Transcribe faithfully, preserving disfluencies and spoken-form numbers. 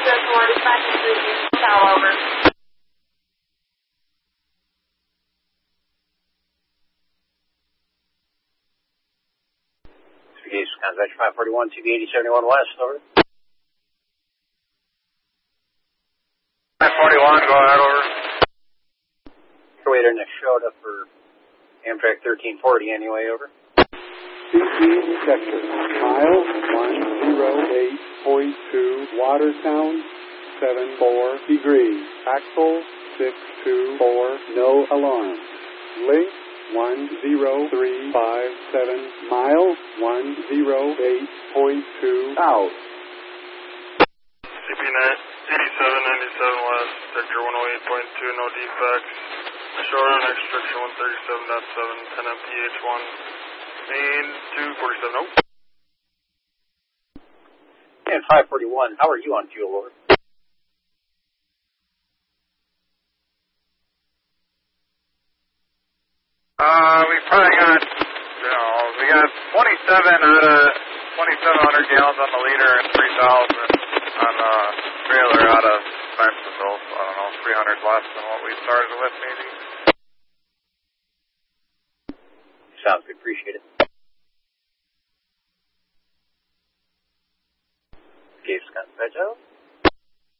forty-five degrees, south over. Gauge, Wisconsin, five forty-one, T V eighty seventy-one West, over. five forty-one, go ahead, over. Waiter next showed up for Amtrak thirteen forty anyway, over. C C sector, mile one zero eight point two, Watertown, seven four degrees, axle six two four, no alarm. Link one zero three five seven, mile one zero eight point two, out. C P eighty-seven ninety-seven West, sector one oh eight point two, no defects. Short next restriction one thirty-seven point seven, ten M P H one. Main two forty-seven, nope. And five forty-one, how are you on fuel, over? Uh, we probably got, you know, we got twenty-seven out of twenty-seven hundred gallons on the liter and three thousand on the trailer out of Mexico. So I don't know, three hundred less than what we started with, maybe. Sounds good, appreciate it. Gauge, Wisconsin,